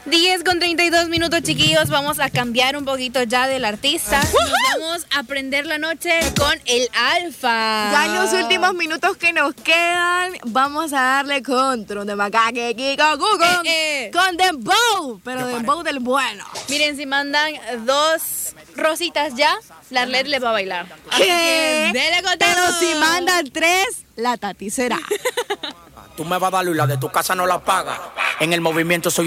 10:32, chiquillos. Vamos a cambiar un poquito ya del artista. Nos vamos a prender la noche con el Alfa. Ya en los últimos minutos que nos quedan, vamos a darle contra de Macaque, Kiko, Google, con Dembow, pero Dembow del bueno. Miren, si mandan 2 rositas ya, la Arlet les va a bailar. ¿Qué? Dele con Pero todo. si mandan 3, la Tati será. Tú me vas a dar y la de tu casa no la pagas. En el movimiento soy